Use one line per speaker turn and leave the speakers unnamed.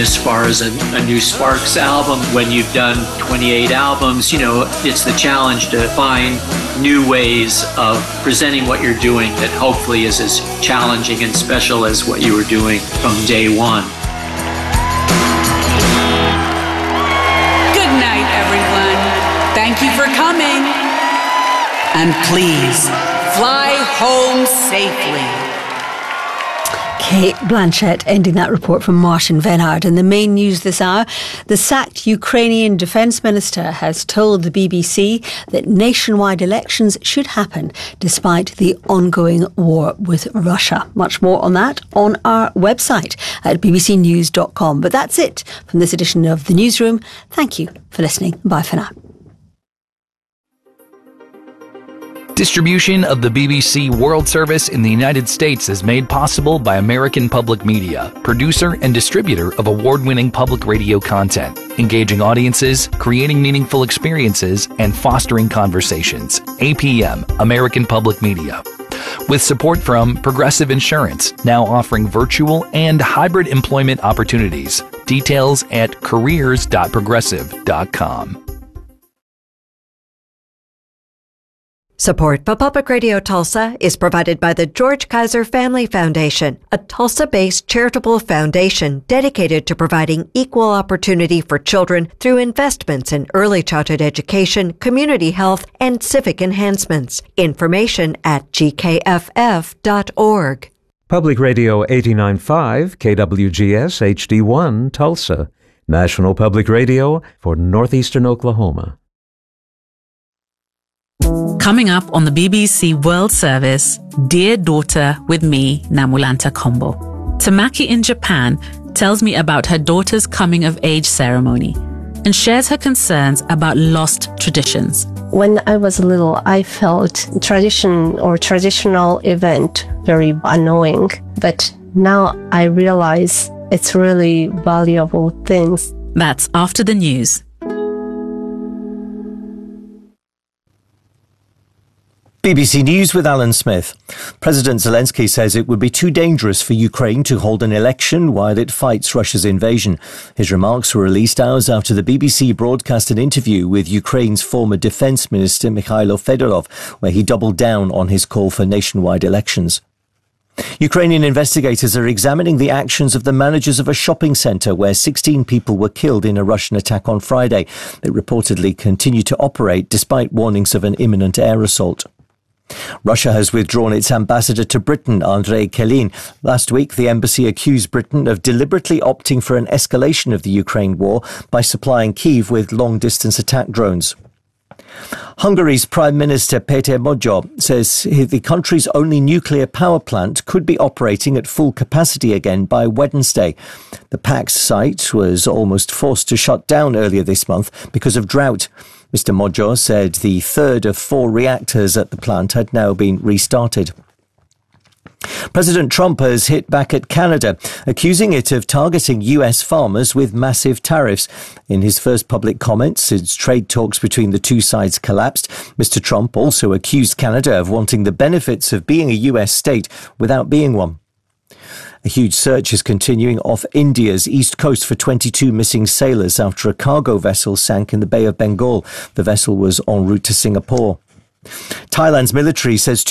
as far as a new Sparks album. When you've done 28 albums, it's the challenge to find new ways of presenting what you're doing that hopefully is as challenging and special as what you were doing from day one.
Good night, everyone. Thank you for coming. And please, fly home safely.
Kate Blanchett ending that report from Martin Venard. And the main news this hour, the sacked Ukrainian defence minister has told the BBC that nationwide elections should happen despite the ongoing war with Russia. Much more on that on our website at bbcnews.com. But that's it from this edition of The Newsroom. Thank you for listening. Bye for now.
Distribution of the BBC World Service in the United States is made possible by American Public Media, producer and distributor of award-winning public radio content, engaging audiences, creating meaningful experiences, and fostering conversations. APM, American Public Media. With support from Progressive Insurance, now offering virtual and hybrid employment opportunities. Details at careers.progressive.com.
Support for Public Radio Tulsa is provided by the George Kaiser Family Foundation, a Tulsa-based charitable foundation dedicated to providing equal opportunity for children through investments in early childhood education, community health, and civic enhancements. Information at gkff.org.
Public Radio 89.5, KWGS HD1, Tulsa. National Public Radio for Northeastern Oklahoma.
Coming up on the BBC World Service, Dear Daughter with me, Namulanta Kombo. Tamaki in Japan tells me about her daughter's coming-of-age ceremony and shares her concerns about lost traditions.
When I was little, I felt tradition or traditional event very annoying, but now I realize it's really valuable things.
That's after the news.
BBC News with Alan Smith. President Zelensky says it would be too dangerous for Ukraine to hold an election while it fights Russia's invasion. His remarks were released hours after the BBC broadcast an interview with Ukraine's former defense minister Mikhailo Fedorov, where he doubled down on his call for nationwide elections. Ukrainian investigators are examining the actions of the managers of a shopping centre where 16 people were killed in a Russian attack on Friday. They reportedly continue to operate despite warnings of an imminent air assault. Russia has withdrawn its ambassador to Britain, Andrei Kelin. Last week, the embassy accused Britain of deliberately opting for an escalation of the Ukraine war by supplying Kyiv with long-distance attack drones. Hungary's Prime Minister Péter Magyar says the country's only nuclear power plant could be operating at full capacity again by Wednesday. The Pax site was almost forced to shut down earlier this month because of drought. Mr. Magyar said the third of 4 reactors at the plant had now been restarted. President Trump has hit back at Canada, accusing it of targeting US farmers with massive tariffs. In his first public comments since trade talks between the two sides collapsed, Mr. Trump also accused Canada of wanting the benefits of being a US state without being one. A huge search is continuing off India's east coast for 22 missing sailors after a cargo vessel sank in the Bay of Bengal. The vessel was en route to Singapore. Thailand's military says